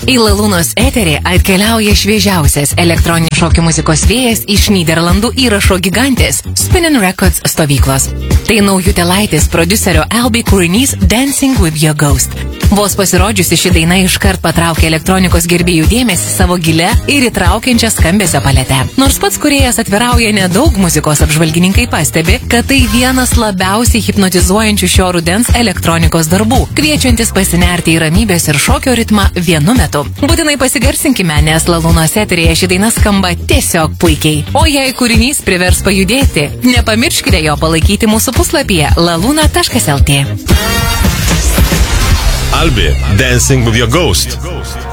Į Lalūnos eterį atkeliauja šviežiausias elektroninės šokių muzikos vėjas iš Nyderlandų įrašo gigantės Spinnin' Records stovyklos. Tai naujutėlaitis prodiuserio Albi kūrinys Dancing with Your Ghost. Vos pasirodžiusi ši daina iškart patraukė elektronikos gerbėjų dėmesį savo gilę ir įtraukiančią skambesio paletę. Nors pats kūrėjas atvirauja nedaug, muzikos apžvalgininkai pastebi, kad tai vienas labiausiai hipnotizuojančių šio rudens elektronikos darbų, kviečiantis pasinerti į ramybės ir šokio ritmą vienu metu. Būtinai pasigarsinkime, nes Lalūnos eteryje ši daina skamba tiesiog puikiai. O jei kūrinys privers pajudėti, nepamirškite jo palaikyti mūsų puslapyje laluna.lt. Albi, Dancing with Your Ghost.